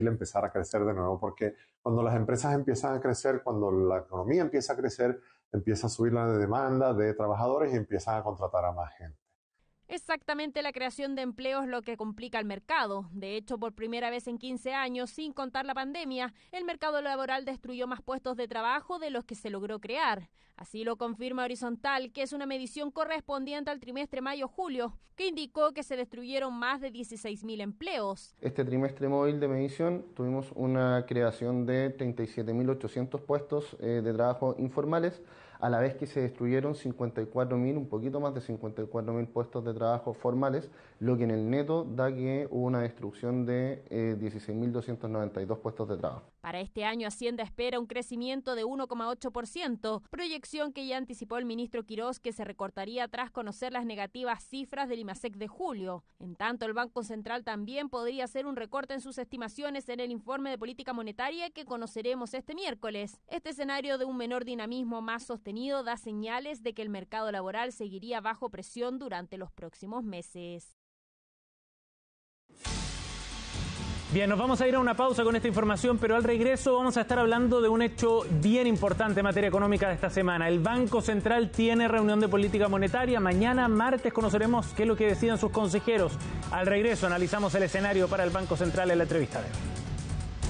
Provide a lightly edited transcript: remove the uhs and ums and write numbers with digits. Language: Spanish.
empezar a crecer de nuevo, porque cuando las empresas empiezan a crecer, cuando la economía empieza a crecer, empieza a subir la demanda de trabajadores y empiezan a contratar a más gente. Exactamente, la creación de empleos es lo que complica el mercado. De hecho, por primera vez en 15 años, sin contar la pandemia, el mercado laboral destruyó más puestos de trabajo de los que se logró crear. Así lo confirma Horizontal, que es una medición correspondiente al trimestre mayo-julio, que indicó que se destruyeron más de 16.000 empleos. Este trimestre móvil de medición tuvimos una creación de 37.800 puestos de trabajo informales, a la vez que se destruyeron 54.000, un poquito más de 54.000 puestos de trabajo formales, lo que en el neto da que hubo una destrucción de 16.292 puestos de trabajo. Para este año, Hacienda espera un crecimiento de 1,8%, proyección que ya anticipó el ministro Quirós, que se recortaría tras conocer las negativas cifras del IMASEC de julio. En tanto, el Banco Central también podría hacer un recorte en sus estimaciones en el informe de política monetaria que conoceremos este miércoles. Este escenario de un menor dinamismo más sostenido da señales de que el mercado laboral seguiría bajo presión durante los próximos meses. Bien, nos vamos a ir a una pausa con esta información, pero al regreso vamos a estar hablando de un hecho bien importante en materia económica de esta semana. El Banco Central tiene reunión de política monetaria. Mañana, martes, conoceremos qué es lo que deciden sus consejeros. Al regreso analizamos el escenario para el Banco Central en la entrevista de hoy.